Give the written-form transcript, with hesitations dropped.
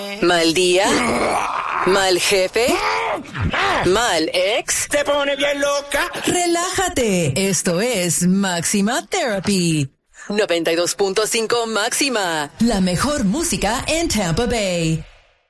¿Mal día? ¿Mal jefe? ¿Mal ex? Se pone bien loca. Relájate. Esto es Máxima Therapy. 92.5 Máxima. La mejor música en Tampa Bay.